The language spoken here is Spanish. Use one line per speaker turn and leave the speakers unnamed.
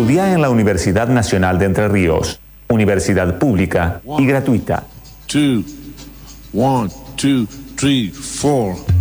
Estudia en la Universidad Nacional de Entre Ríos, universidad pública y gratuita.
2, 1, 2, 3, 4.